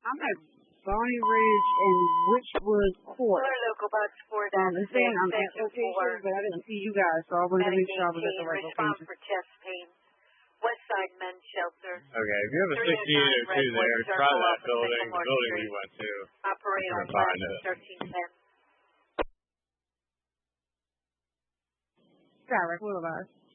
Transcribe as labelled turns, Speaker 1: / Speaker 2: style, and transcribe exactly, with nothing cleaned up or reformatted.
Speaker 1: I'm at Bonnie Ridge and Witchwood Court.
Speaker 2: Florida Local Bus four
Speaker 1: Um,
Speaker 2: dash
Speaker 1: it's saying
Speaker 2: six,
Speaker 1: I'm at
Speaker 2: section
Speaker 1: location,
Speaker 2: four.
Speaker 1: but I didn't see you guys, so I wanted to make sure I was at the right
Speaker 2: Response
Speaker 1: location.
Speaker 2: for chest pain. West Side Men's Shelter.
Speaker 3: Okay, if you have a sixty-eight oh two there, try that building, the building we went to.
Speaker 2: Operate on West thirteen ten.
Speaker 1: Direct, what about us?